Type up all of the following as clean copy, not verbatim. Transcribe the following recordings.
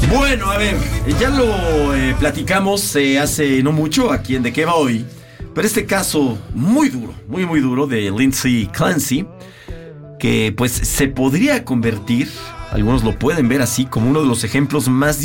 Bueno, a ver, ya lo platicamos hace no mucho aquí en De Qué Va Hoy, pero este caso muy duro, muy duro de Lindsay Clancy, que pues se podría convertir, algunos lo pueden ver así, como uno de los ejemplos más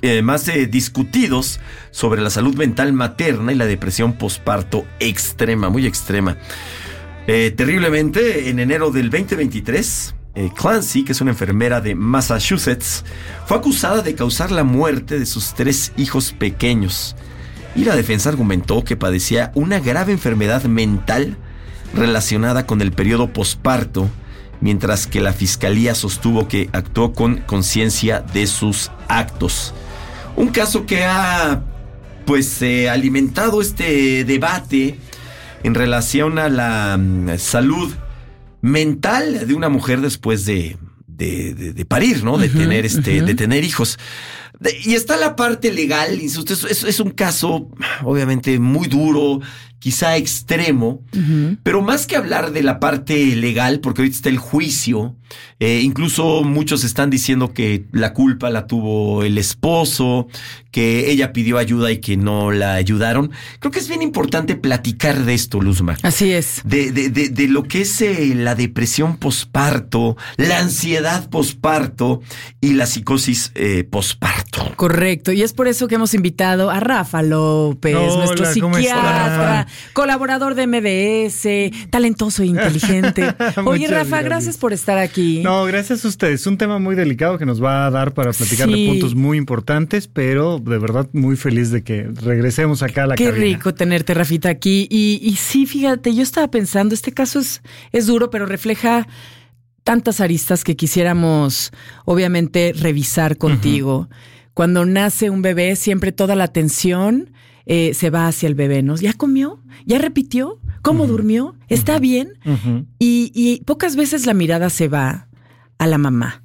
discutidos sobre la salud mental materna y la depresión posparto extrema, muy extrema. Terriblemente, en enero del 2023... Clancy, que es una enfermera de Massachusetts, fue acusada de causar la muerte de sus 3 hijos pequeños. Y la defensa argumentó que padecía una grave enfermedad mental relacionada con el periodo posparto, mientras que la fiscalía sostuvo que actuó con conciencia de sus actos. Un caso que ha, alimentado este debate en relación a la salud mental de una mujer después de parir, ¿no? De tener de tener hijos. Y está la parte legal, es un caso obviamente muy duro, quizá extremo, pero más que hablar de la parte legal, porque ahorita está el juicio, incluso muchos están diciendo que la culpa la tuvo el esposo, que ella pidió ayuda y que no la ayudaron. Creo que es bien importante platicar de esto, Luzma. Así es. De lo que es la depresión posparto, la ansiedad posparto y la psicosis posparto. Correcto, y es por eso que hemos invitado a Rafa López, nuestro psiquiatra, colaborador de MBS, talentoso e inteligente. Oye, Rafa, gracias por estar aquí. No, gracias a ustedes. Un tema muy delicado que nos va a dar para platicar de puntos muy importantes, pero de verdad muy feliz de que regresemos acá a la cabina. Qué rico tenerte, Rafita, aquí. Y sí, fíjate, yo estaba pensando, este caso es duro, pero refleja tantas aristas que quisiéramos, obviamente, revisar contigo. Cuando nace un bebé, siempre toda la atención se va hacia el bebé, ¿no? ¿Ya comió? ¿Ya repitió? ¿Cómo durmió? ¿Está bien? Y pocas veces la mirada se va a la mamá.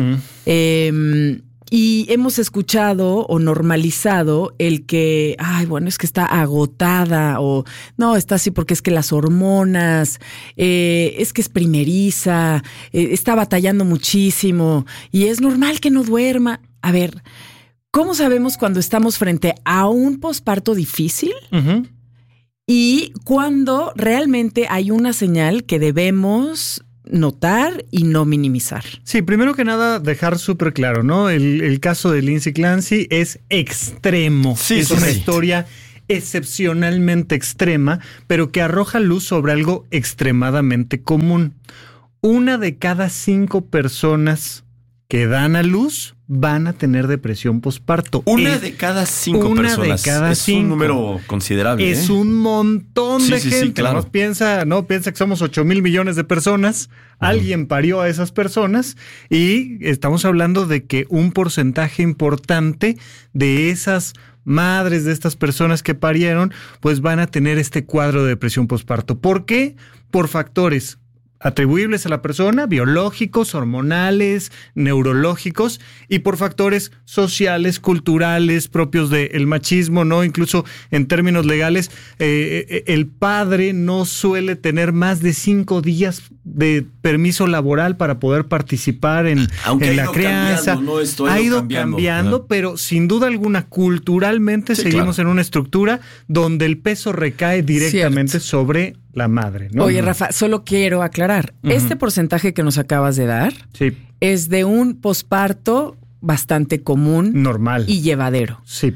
Y hemos escuchado o normalizado el que, es que está agotada, o no, está así porque es que las hormonas, es que es primeriza, está batallando muchísimo y es normal que no duerma. A ver, ¿cómo sabemos cuando estamos frente a un posparto difícil? Y cuando realmente hay una señal que debemos notar y no minimizar. Sí, primero que nada, dejar súper claro, ¿no? El caso de Lindsay Clancy es extremo. Es una historia excepcionalmente extrema, pero que arroja luz sobre algo extremadamente común. 1 de cada 5 personas que dan a luz van a tener depresión posparto. 1 de cada 5 personas. Es un número considerable. Es un montón de gente. Sí, claro. Piensa que somos 8,000 millones de personas. Alguien parió a esas personas y estamos hablando de que un porcentaje importante de esas madres, de estas personas que parieron, pues van a tener este cuadro de depresión posparto. ¿Por qué? Por factores atribuibles a la persona, biológicos, hormonales, neurológicos, y por factores sociales, culturales, propios del machismo, ¿no? Incluso en términos legales, el padre no suele tener más de 5 días de permiso laboral para poder participar en la crianza. Ha ido cambiando, pero sin duda alguna, culturalmente seguimos en una estructura donde el peso recae directamente sobre la madre, ¿no? Oye, Rafa, solo quiero aclarar. Este porcentaje que nos acabas de dar es de un posparto bastante común, normal y llevadero. Sí.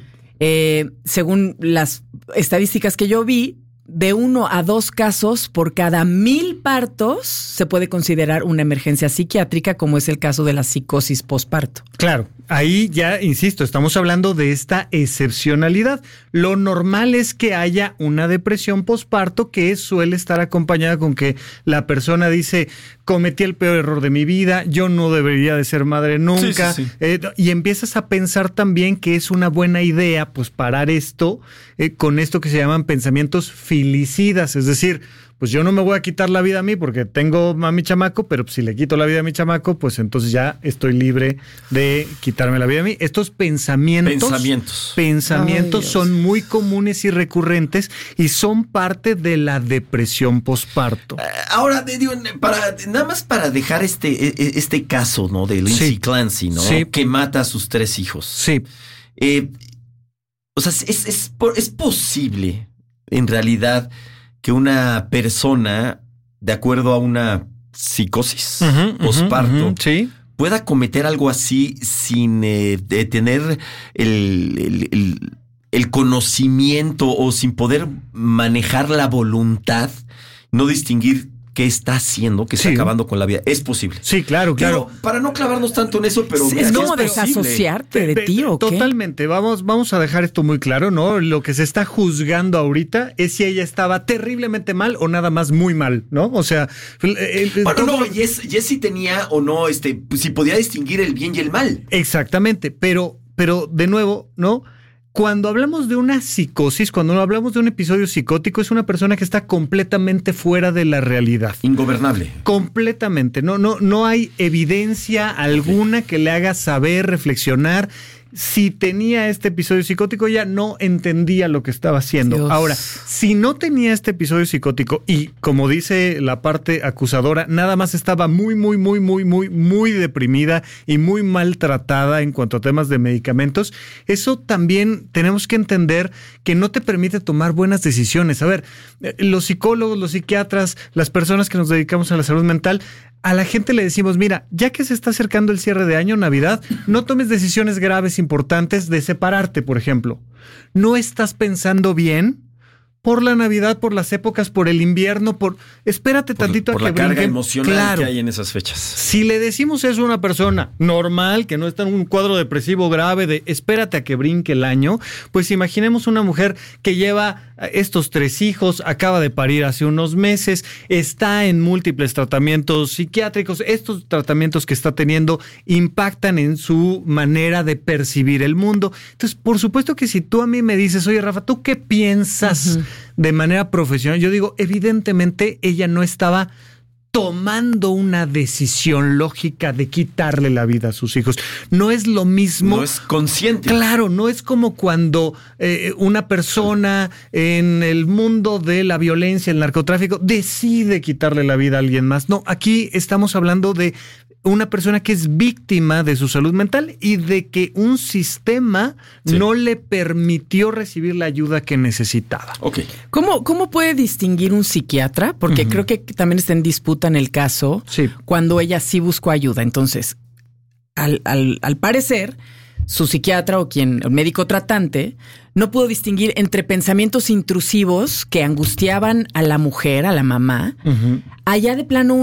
Según las estadísticas que yo vi, de 1 a 2 casos por cada 1,000 partos se puede considerar una emergencia psiquiátrica, como es el caso de la psicosis posparto. Claro, ahí ya, insisto, estamos hablando de esta excepcionalidad. Lo normal es que haya una depresión posparto que suele estar acompañada con que la persona dice: cometí el peor error de mi vida, yo no debería de ser madre nunca. Y empiezas a pensar también que es una buena idea, pues, parar esto con esto que se llaman pensamientos finales infantilicidas, es decir, pues yo no me voy a quitar la vida a mí porque tengo a mi chamaco, pero si le quito la vida a mi chamaco, pues entonces ya estoy libre de quitarme la vida a mí. Estos pensamientos son muy comunes y recurrentes y son parte de la depresión posparto. Ahora, digo, nada más para dejar este caso, ¿no? De Lindsay Clancy, ¿no? Sí. Que mata a sus 3 hijos. Sí. O sea, es posible, en realidad, que una persona, de acuerdo a una psicosis posparto, sí, pueda cometer algo así sin tener el conocimiento o sin poder manejar la voluntad, no distinguir qué está haciendo, que está acabando con la vida. Es posible. Sí, claro. Para no clavarnos tanto en eso, pero... Es como desasociarte de ti, ¿o qué? Totalmente. Vamos a dejar esto muy claro, ¿no? Lo que se está juzgando ahorita es si ella estaba terriblemente mal o nada más muy mal, ¿no? O sea... y es si tenía o no, pues, si podía distinguir el bien y el mal. Exactamente. Pero de nuevo, ¿no? Cuando hablamos de una psicosis, cuando hablamos de un episodio psicótico, es una persona que está completamente fuera de la realidad. Ingobernable. Completamente. No hay evidencia alguna que le haga saber, reflexionar. Si tenía este episodio psicótico, ella no entendía lo que estaba haciendo. Dios. Ahora, si no tenía este episodio psicótico y, como dice la parte acusadora, nada más estaba muy deprimida y muy maltratada en cuanto a temas de medicamentos, eso también tenemos que entender que no te permite tomar buenas decisiones. A ver, los psicólogos, los psiquiatras, las personas que nos dedicamos a la salud mental, a la gente le decimos, mira, ya que se está acercando el cierre de año, Navidad, no tomes decisiones graves importantes de separarte, por ejemplo. ¿No estás pensando bien? Por la Navidad, por las épocas, por el invierno, espérate tantito a que brinque. Por la carga emocional que hay en esas fechas. Si le decimos eso a una persona normal, que no está en un cuadro depresivo grave de espérate a que brinque el año, pues imaginemos una mujer que lleva estos 3 hijos, acaba de parir hace unos meses, está en múltiples tratamientos psiquiátricos. Estos tratamientos que está teniendo impactan en su manera de percibir el mundo. Entonces, por supuesto que si tú a mí me dices, oye, Rafa, ¿tú qué piensas de manera profesional? Yo digo, evidentemente ella no estaba tomando una decisión lógica de quitarle la vida a sus hijos. No es lo mismo. No es consciente. Claro, no es como cuando una persona en el mundo de la violencia, el narcotráfico, decide quitarle la vida a alguien más. No, aquí estamos hablando de una persona que es víctima de su salud mental y de que un sistema no le permitió recibir la ayuda que necesitaba. Okay. ¿Cómo puede distinguir un psiquiatra? Porque creo que también está en disputa en el caso cuando ella sí buscó ayuda. Entonces, al parecer, su psiquiatra o el médico tratante no pudo distinguir entre pensamientos intrusivos que angustiaban a la mujer, a la mamá, allá de plano